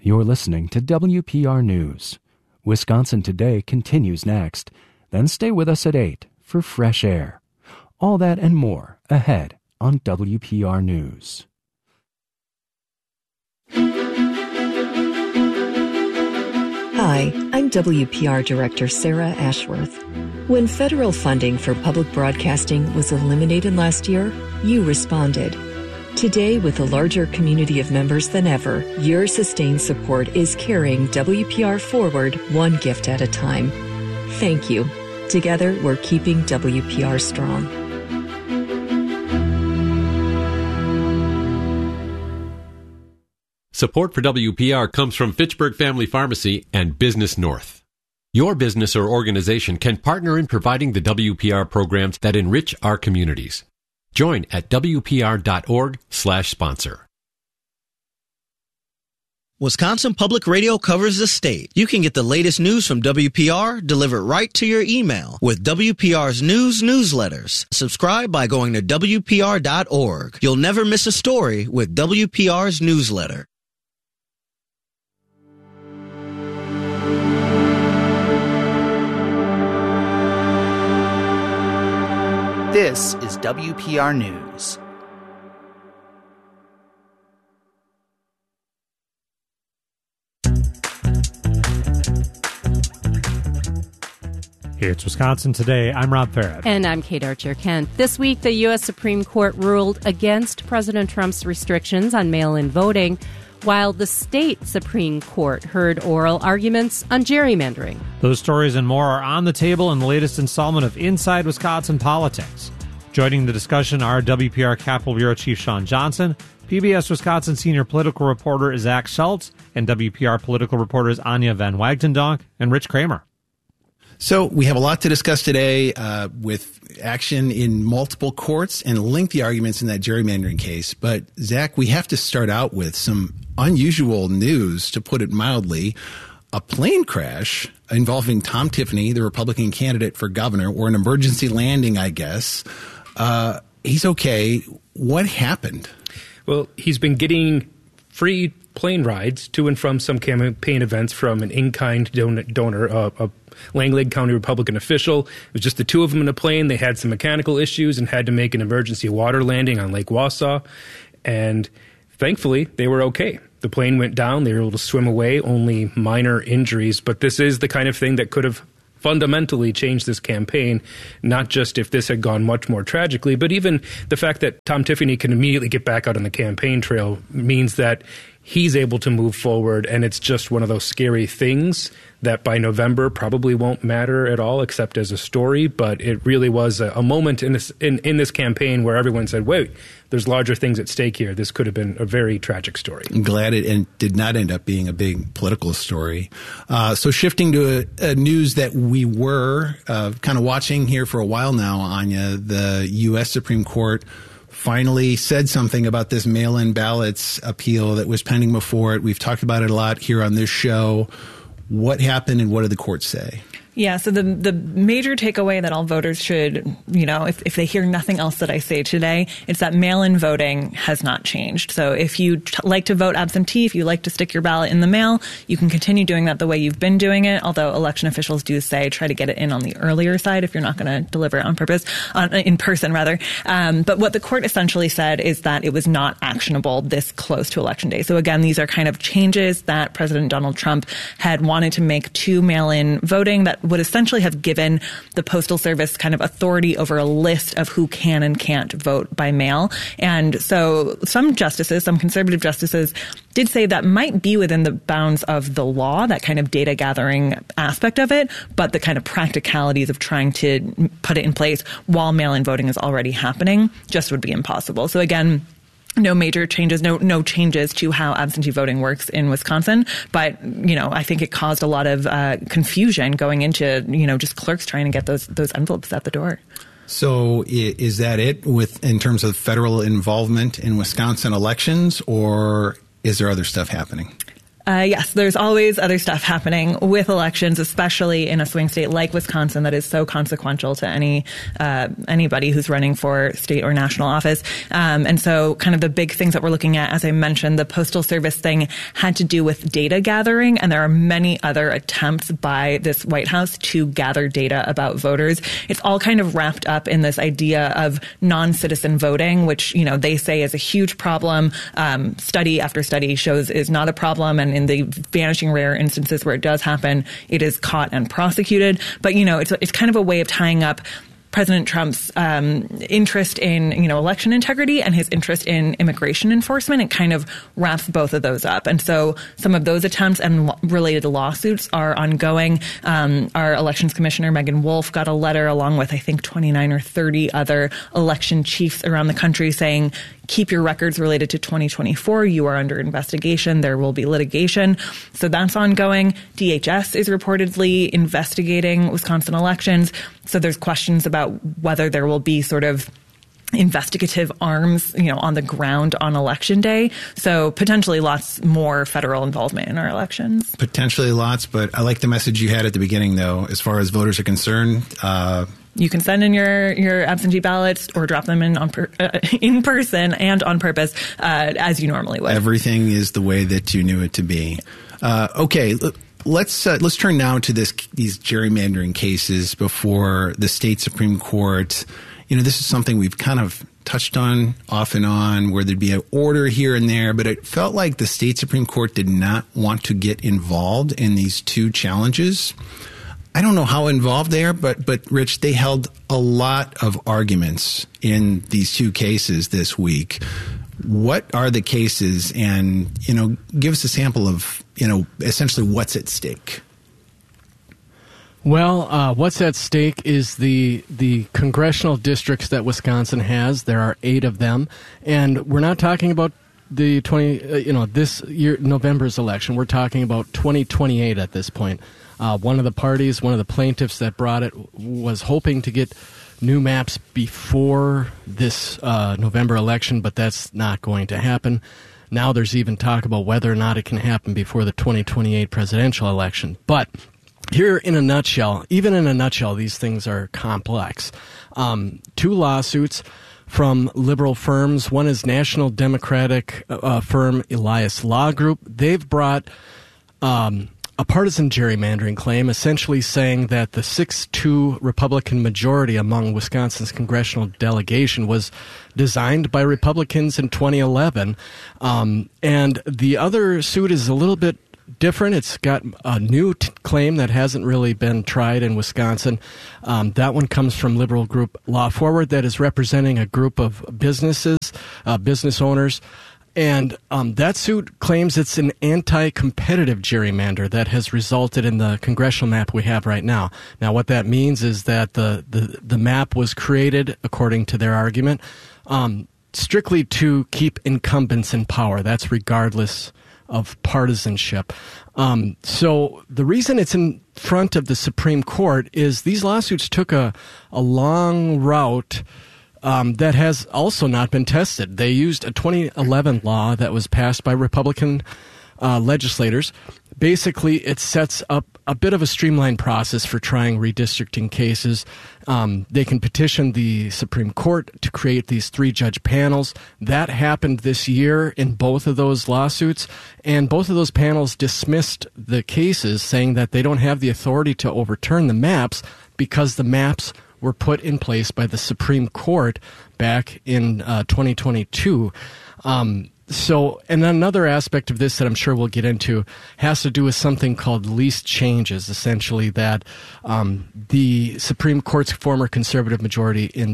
You're listening to WPR News. Wisconsin Today continues next. Then stay with us at 8 for Fresh Air. All that and more ahead on WPR News. Hi, I'm WPR Director Sarah Ashworth. When federal funding for public broadcasting was eliminated last year, you responded. Today, with a larger community of members than ever, your sustained support is carrying WPR forward one gift at a time. Thank you. Together, we're keeping WPR strong. Support for WPR comes from Fitchburg Family Pharmacy and Business North. Your business or organization can partner in providing the WPR programs that enrich our communities. Join at WPR.org/sponsor. Wisconsin Public Radio covers the state. You can get the latest news from WPR delivered right to your email with WPR's news newsletters. Subscribe by going to WPR.org. You'll never miss a story with WPR's newsletter. This is WPR News. It's Wisconsin Today. I'm Rob Farrett. And I'm Kate Archer-Kent. This week, the U.S. Supreme Court ruled against President Trump's restrictions on mail-in voting, while the state Supreme Court heard oral arguments on gerrymandering. Those stories and more are on the table in the latest installment of Inside Wisconsin Politics. Joining the discussion are WPR Capitol Bureau Chief Sean Johnson, PBS Wisconsin senior political reporter Zach Schultz, and WPR political reporters Anya Van Wagtendonk and Rich Kramer. So we have a lot to discuss today with action in multiple courts and lengthy arguments in that gerrymandering case. But, Zach, we have to start out with some unusual news, to put it mildly. A plane crash involving Tom Tiffany, the Republican candidate for governor, or an emergency landing, I guess. He's okay. What happened? Well, he's been getting free plane rides to and from some campaign events from an in-kind donor, a Langley County Republican official. It was just the two of them in a plane. They had some mechanical issues and had to make an emergency water landing on Lake Wausau. And thankfully, they were okay. The plane went down. They were able to swim away, only minor injuries. But this is the kind of thing that could have fundamentally changed this campaign, not just if this had gone much more tragically, but even the fact that Tom Tiffany can immediately get back out on the campaign trail means that he's able to move forward, and it's just one of those scary things that by November probably won't matter at all except as a story, but it really was a moment in this campaign where everyone said, wait, there's larger things at stake here. This could have been a very tragic story. I'm glad it did not end up being a big political story. So shifting to a news that we were kind of watching here for a while now, Anya, the U.S. Supreme Court finally said something about this mail-in ballots appeal that was pending before it. We've talked about it a lot here on this show. What happened and what did the court say? Yeah, so the major takeaway that all voters should, if they hear nothing else that I say today, it's that mail-in voting has not changed. So if you like to vote absentee, if you like to stick your ballot in the mail, you can continue doing that the way you've been doing it, although election officials do say try to get it in on the earlier side if you're not going to deliver it on purpose, in person rather. But what the court essentially said is that it was not actionable this close to Election Day. So again, these are kind of changes that President Donald Trump had wanted to make to mail-in voting that would essentially have given the Postal Service kind of authority over a list of who can and can't vote by mail. And so some conservative justices did say that might be within the bounds of the law, that kind of data gathering aspect of it, but the kind of practicalities of trying to put it in place while mail-in voting is already happening just would be impossible. So again, no major changes, no changes to how absentee voting works in Wisconsin. But, I think it caused a lot of confusion going into, just clerks trying to get those envelopes at the door. So is that it in terms of federal involvement in Wisconsin elections, or is there other stuff happening? Yes, there's always other stuff happening with elections, especially in a swing state like Wisconsin that is so consequential to anybody who's running for state or national office. And so kind of the big things that we're looking at, as I mentioned, the Postal Service thing had to do with data gathering, and there are many other attempts by this White House to gather data about voters. It's all kind of wrapped up in this idea of non-citizen voting, which, they say is a huge problem. Study after study shows is not a problem, and in the vanishing rare instances where it does happen, it is caught and prosecuted. But, it's kind of a way of tying up President Trump's interest in, election integrity and his interest in immigration enforcement. It kind of wraps both of those up. And so some of those attempts and related lawsuits are ongoing. Our elections commissioner, Megan Wolf, got a letter along with, I think, 29 or 30 other election chiefs around the country saying, keep your records related to 2024. You are under investigation. There will be litigation. So that's ongoing. DHS is reportedly investigating Wisconsin elections. So there's questions about whether there will be sort of investigative arms, on the ground on election day. So potentially lots more federal involvement in our elections. Potentially lots, but I like the message you had at the beginning, though, as far as voters are concerned. You can send in your absentee ballots or drop them in in person and on purpose, as you normally would. Everything is the way that you knew it to be. Okay, let's turn now to these gerrymandering cases before the state Supreme Court. This is something we've kind of touched on off and on, where there'd be an order here and there, but it felt like the state Supreme Court did not want to get involved in these two challenges. I don't know how involved they are, but Rich, they held a lot of arguments in these two cases this week. What are the cases? And, give us a sample of, essentially what's at stake. Well, what's at stake is the congressional districts that Wisconsin has. There are 8 of them, and we're not talking about the this year November's election. We're talking about 2028 at this point. One of the plaintiffs that brought it was hoping to get new maps before this November election, but that's not going to happen. Now there's even talk about whether or not it can happen before the 2028 presidential election. But here, even in a nutshell, these things are complex. 2 lawsuits from liberal firms. One is National Democratic firm Elias Law Group. They've brought a partisan gerrymandering claim, essentially saying that the 6-2 Republican majority among Wisconsin's congressional delegation was designed by Republicans in 2011. And the other suit is a little bit different. It's got a new claim that hasn't really been tried in Wisconsin. That one comes from liberal group Law Forward that is representing a group of business owners. And that suit claims it's an anti-competitive gerrymander that has resulted in the congressional map we have right now. Now, what that means is that the map was created, according to their argument, strictly to keep incumbents in power. That's regardless of partisanship. So the reason it's in front of the Supreme Court is these lawsuits took a long route that has also not been tested. They used a 2011 law that was passed by Republican legislators. Basically, it sets up a bit of a streamlined process for trying redistricting cases. They can petition the Supreme Court to create these 3-judge panels. That happened this year in both of those lawsuits, and both of those panels dismissed the cases, saying that they don't have the authority to overturn the maps because the maps were put in place by the Supreme Court back in 2022. So, and another aspect of this that I'm sure we'll get into has to do with something called least changes, essentially that the Supreme Court's former conservative majority in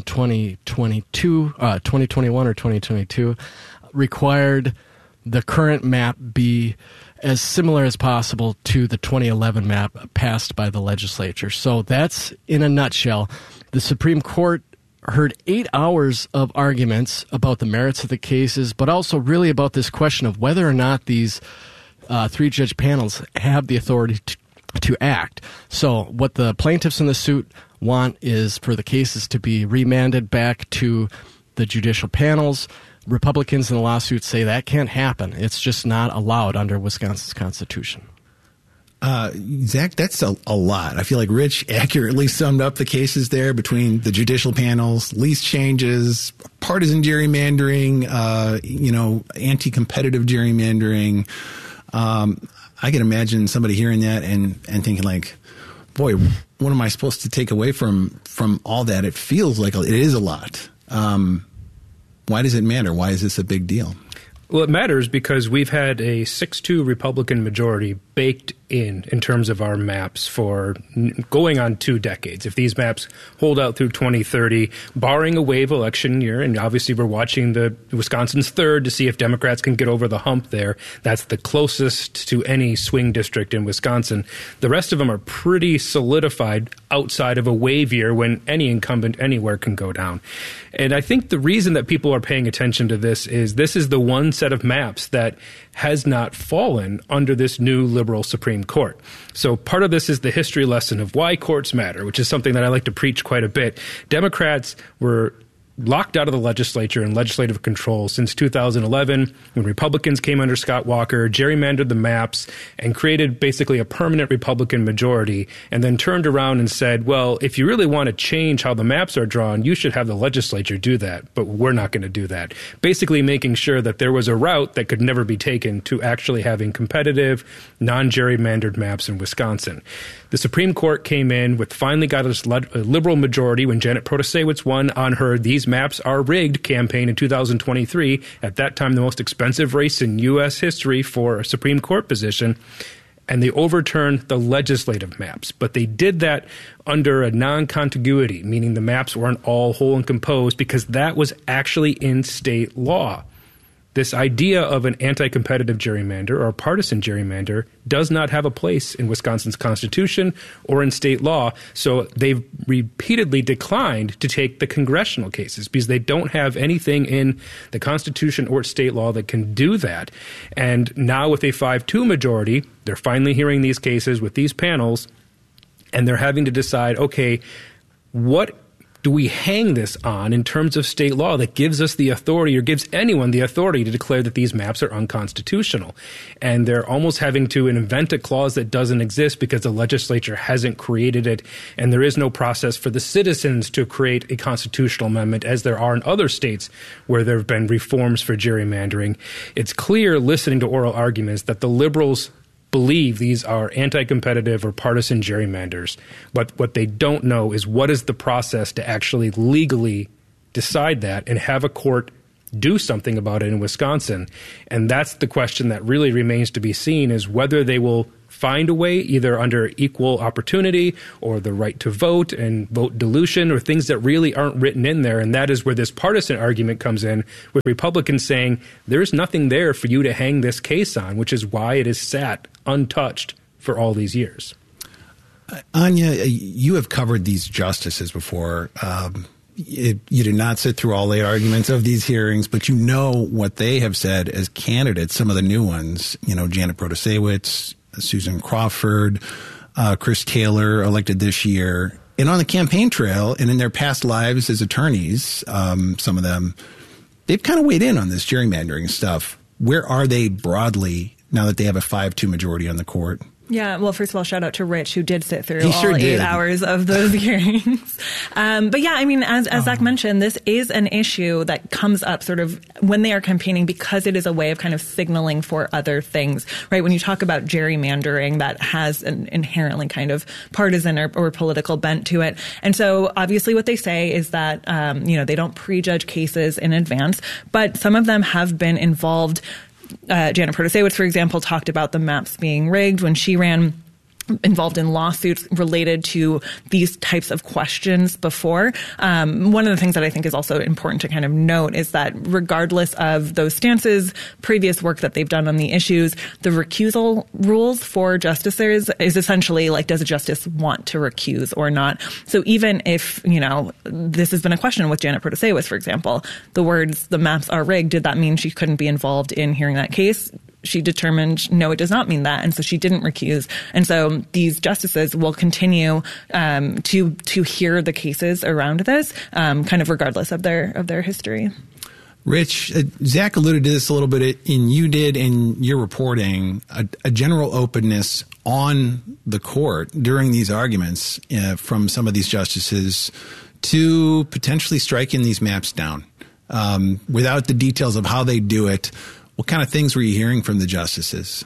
2021 or 2022 required the current map be as similar as possible to the 2011 map passed by the legislature. So that's, in a nutshell, the Supreme Court heard 8 hours of arguments about the merits of the cases, but also really about this question of whether or not these 3-judge panels have the authority to act. So what the plaintiffs in the suit want is for the cases to be remanded back to the judicial panels. Republicans in the lawsuit say that can't happen. It's just not allowed under Wisconsin's Constitution. Zach, that's a lot. I feel like Rich accurately summed up the cases there between the judicial panels, lease changes, partisan gerrymandering, anti-competitive gerrymandering. I can imagine somebody hearing that and thinking like, boy, what am I supposed to take away from all that? It feels like it is a lot. Why does it matter? Why is this a big deal? Well, it matters because we've had a 6-2 Republican majority baked in terms of our maps for going on 2 decades. If these maps hold out through 2030, barring a wave election year, and obviously we're watching the Wisconsin's 3rd to see if Democrats can get over the hump there. That's the closest to any swing district in Wisconsin. The rest of them are pretty solidified outside of a wave year when any incumbent anywhere can go down. And I think the reason that people are paying attention to this is the one set of maps that has not fallen under this new liberal Supreme Court. So part of this is the history lesson of why courts matter, which is something that I like to preach quite a bit. Democrats were locked out of the legislature and legislative control since 2011 when Republicans came under Scott Walker, gerrymandered the maps, and created basically a permanent Republican majority, and then turned around and said, well, if you really want to change how the maps are drawn, you should have the legislature do that, but we're not going to do that. Basically making sure that there was a route that could never be taken to actually having competitive, non-gerrymandered maps in Wisconsin. The Supreme Court came in with finally got a liberal majority when Janet Protasiewicz won on her "These Maps Are Rigged" campaign in 2023, at that time the most expensive race in U.S. history for a Supreme Court position. And they overturned the legislative maps. But they did that under a non-contiguity, meaning the maps weren't all whole and composed, because that was actually in state law. This idea of an anti-competitive gerrymander or a partisan gerrymander does not have a place in Wisconsin's Constitution or in state law. So they've repeatedly declined to take the congressional cases because they don't have anything in the Constitution or state law that can do that. And now with a 5-2 majority, they're finally hearing these cases with these panels, and they're having to decide, okay, what do we hang this on in terms of state law that gives us the authority or gives anyone the authority to declare that these maps are unconstitutional? And they're almost having to invent a clause that doesn't exist because the legislature hasn't created it, and there is no process for the citizens to create a constitutional amendment as there are in other states where there have been reforms for gerrymandering. It's clear listening to oral arguments that the liberals believe these are anti-competitive or partisan gerrymanders. But what they don't know is what is the process to actually legally decide that and have a court do something about it in Wisconsin. And that's the question that really remains to be seen, is whether they will find a way either under equal opportunity or the right to vote and vote dilution or things that really aren't written in there. And that is where this partisan argument comes in, with Republicans saying there's nothing there for you to hang this case on, which is why it has sat untouched for all these years. Anya, you have covered these justices before. You did not sit through all the arguments of these hearings, but you know what they have said as candidates, some of the new ones, Janet Protasiewicz, Susan Crawford, Chris Taylor, elected this year. And on the campaign trail and in their past lives as attorneys, some of them, they've kind of weighed in on this gerrymandering stuff. Where are they broadly now that they have a 5-2 majority on the court? Yeah, well, first of all, shout out to Rich, who did sit through all 8 hours of those hearings. But yeah, I mean, as Zach mentioned, this is an issue that comes up sort of when they are campaigning because it is a way of kind of signaling for other things, right? When you talk about gerrymandering, that has an inherently kind of partisan or political bent to it. And so obviously what they say is that, they don't prejudge cases in advance, but some of them have been involved. Janet Protasiewicz, for example, talked about the maps being rigged when she ran, involved in lawsuits related to these types of questions before. One of the things that I think is also important to kind of note is that regardless of those stances, previous work that they've done on the issues, the recusal rules for justices is essentially like, does a justice want to recuse or not? So even if, this has been a question with Janet Protasiewicz, for example, the words, the maps are rigged, did that mean she couldn't be involved in hearing that case? She determined, no, it does not mean that. And so she didn't recuse. And so these justices will continue to hear the cases around this, kind of regardless of their history. Rich, Zach alluded to this a little bit, and you did in your reporting, a general openness on the court during these arguments from some of these justices to potentially striking these maps down. Without the details of how they do it, what kind of things were you hearing from the justices?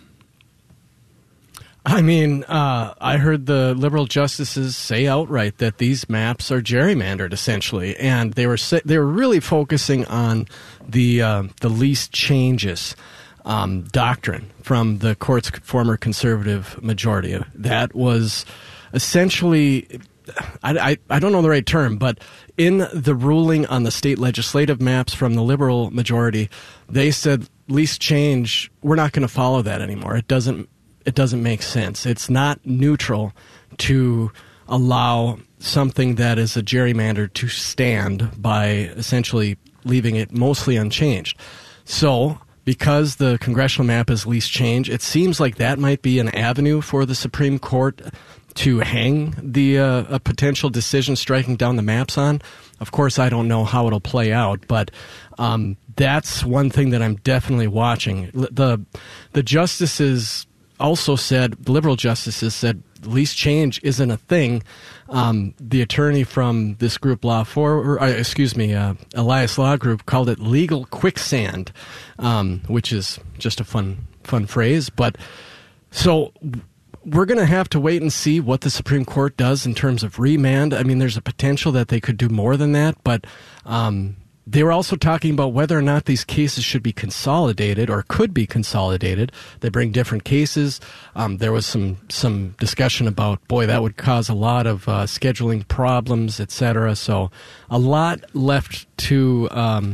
I mean, I heard the liberal justices say outright that these maps are gerrymandered, essentially, and they were really focusing on the least changes doctrine from the court's former conservative majority. That was essentially, I don't know the right term, but in the ruling on the state legislative maps from the liberal majority, they said least change. We're not going to follow that anymore. It doesn't make sense. It's not neutral to allow something that is a gerrymander to stand by essentially leaving it mostly unchanged. So, because the congressional map is least change, it seems like that might be an avenue for the Supreme Court to hang a potential decision striking down the maps on. Of course, I don't know how it'll play out, but that's one thing that I'm definitely watching. The justices also said, the liberal justices said, least change isn't a thing. The attorney from this group, Elias Law Group, called it legal quicksand, which is just a fun phrase. But so we're going to have to wait and see what the Supreme Court does in terms of remand. I mean, there's a potential that they could do more than that, but they were also talking about whether or not these cases should be consolidated or could be consolidated. They bring different cases. There was some discussion about, that would cause a lot of scheduling problems, etc. So a lot left to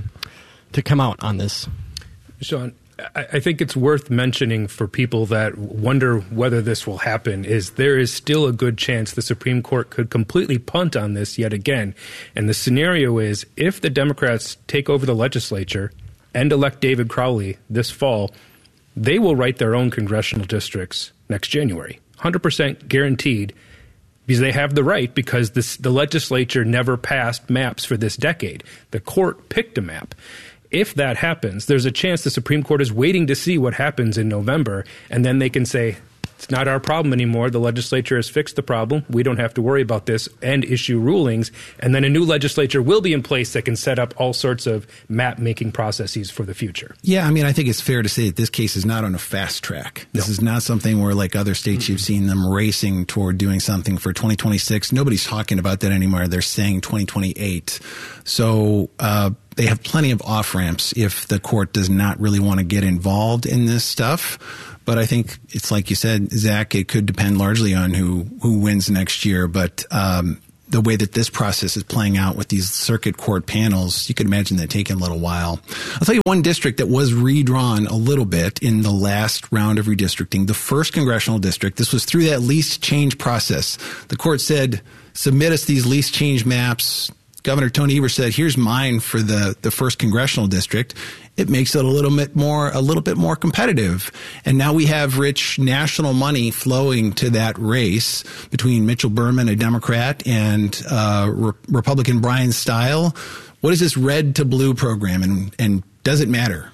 come out on this. Sean, I think it's worth mentioning for people that wonder whether this will happen is there is still a good chance the Supreme Court could completely punt on this yet again. And the scenario is if the Democrats take over the legislature and elect David Crowley this fall, they will write their own congressional districts next January. 100% guaranteed, because they have the right, because the legislature never passed maps for this decade. The court picked a map. If that happens, there's a chance the Supreme Court is waiting to see what happens in November, and then they can say, it's not our problem anymore. The legislature has fixed the problem. We don't have to worry about this, and issue rulings. And then a new legislature will be in place that can set up all sorts of map-making processes for the future. Yeah, I mean, I think it's fair to say that this case is not on a fast track. This is not something where, like other states, you've seen them racing toward doing something for 2026. Nobody's talking about that anymore. They're saying 2028. So they have plenty of off-ramps if the court does not really want to get involved in this stuff. But I think it's like you said, Zach, it could depend largely on who wins next year. But the way that this process is playing out with these circuit court panels, you could imagine that taking a little while. I'll tell you one district that was redrawn a little bit in the last round of redistricting, the 1st Congressional District. This was through that least change process. The court said, submit us these least change maps. Governor Tony Evers said, here's mine for the 1st Congressional District. It makes it a little bit more competitive. And now we have rich national money flowing to that race between Mitchell Berman, a Democrat, and Republican Brian Stile. What is this red to blue program, and does it matter?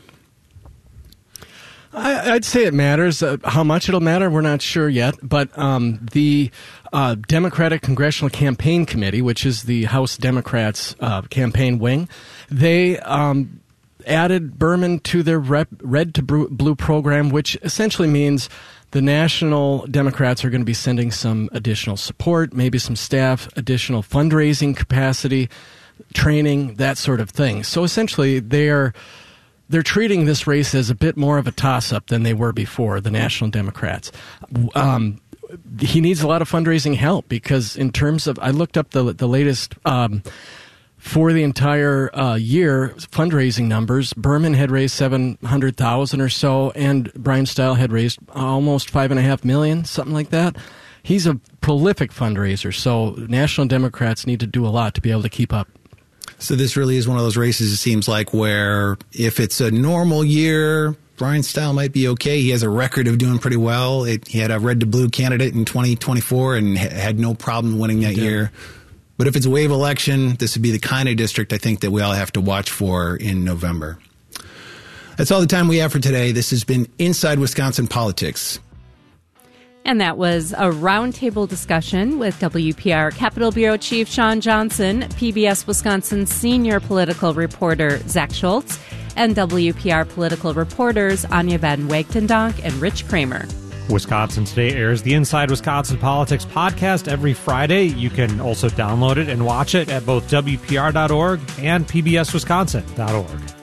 I'd say it matters. How much it'll matter, we're not sure yet. But the Democratic Congressional Campaign Committee, which is the House Democrats' campaign wing, they added Berman to their red to blue program, which essentially means the national Democrats are going to be sending some additional support, maybe some staff, additional fundraising capacity, training, that sort of thing. So essentially, they're treating this race as a bit more of a toss-up than they were before, the National Democrats. He needs a lot of fundraising help because in terms of, I looked up the latest for the entire year fundraising numbers. Berman had raised $700,000 or so, and Brian Stile had raised almost $5.5 million, something like that. He's a prolific fundraiser, so National Democrats need to do a lot to be able to keep up. So this really is one of those races, it seems like, where if it's a normal year, Brian Stile might be okay. He has a record of doing pretty well. He had a red to blue candidate in 2024 and had no problem winning that year. But if it's a wave election, this would be the kind of district I think that we all have to watch for in November. That's all the time we have for today. This has been Inside Wisconsin Politics. And that was a roundtable discussion with WPR Capitol Bureau Chief Shawn Johnson, PBS Wisconsin senior political reporter Zach Schultz, and WPR political reporters Anya Van Wagtendonk and Rich Kramer. Wisconsin Today airs the Inside Wisconsin Politics podcast every Friday. You can also download it and watch it at both WPR.org and PBSWisconsin.org.